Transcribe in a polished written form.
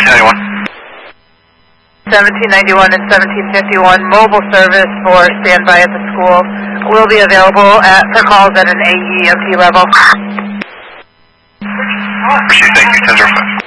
1791 and 1751 mobile service for standby at the school will be available for calls at an AEMT level. Appreciate it. Thank you, 10-05.